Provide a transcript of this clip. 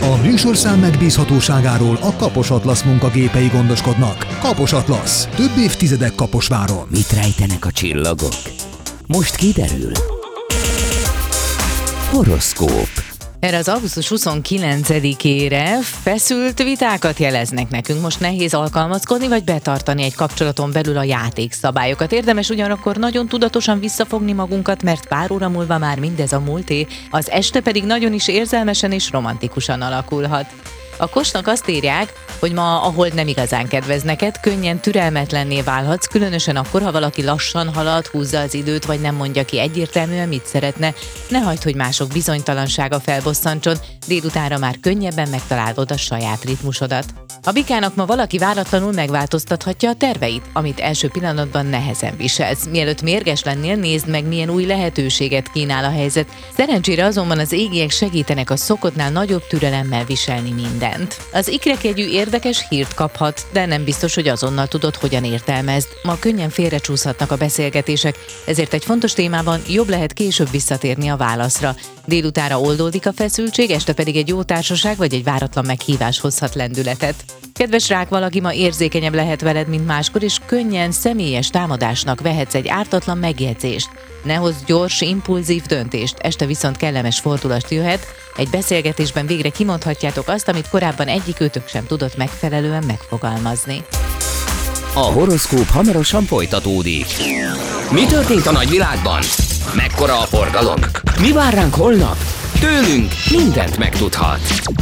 A műsorszám megbízhatóságáról a Kapos Atlasz munkagépei gondoskodnak. Kapos Atlasz. Több évtizedek Kaposváron. Mit rejtenek a csillagok? Most kiderül. Horoszkóp. Erre az augusztus 29-ére feszült vitákat jeleznek nekünk. Most nehéz alkalmazkodni vagy betartani egy kapcsolaton belül a játékszabályokat. Érdemes ugyanakkor nagyon tudatosan visszafogni magunkat, mert pár óra múlva már mindez a múlté, az este pedig nagyon is érzelmesen és romantikusan alakulhat. A Kosnak azt írják, hogy ma a hold nem igazán kedvez neked, könnyen türelmetlenné válhatsz, különösen akkor, ha valaki lassan halad, húzza az időt, vagy nem mondja ki egyértelműen, mit szeretne. Ne hagyd, hogy mások bizonytalansága felbosszantson, délutánra már könnyebben megtalálod a saját ritmusodat. A Bikának ma valaki váratlanul megváltoztathatja a terveit, amit első pillanatban nehezen viselsz. Mielőtt mérges lennél, nézd meg, milyen új lehetőséget kínál a helyzet. Szerencsére azonban az égiek segítenek a szokottnál nagyobb türelemmel viselni mindent. Az ikrekjegyű érdekes hírt kaphat, de nem biztos, hogy azonnal tudod, hogyan értelmezd. Ma könnyen félrecsúszhatnak a beszélgetések, ezért egy fontos témában jobb lehet később visszatérni a válaszra. Délutára oldódik a feszültség, este pedig egy jó társaság vagy egy váratlan meghívás hozhat lendületet. Kedves rák, valaki ma érzékenyebb lehet veled, mint máskor, és könnyen személyes támadásnak vehetsz egy ártatlan megjegyzést. Ne hozz gyors, impulzív döntést, este viszont kellemes fordulat jöhet, egy beszélgetésben végre kimondhatjátok azt, amit korábban egyikőtök sem tudott megfelelően megfogalmazni. A horoszkóp hamarosan folytatódik. Mi történt a nagyvilágban? Mekkora a forgalom? Mi vár ránk holnap? Tőlünk mindent megtudhat.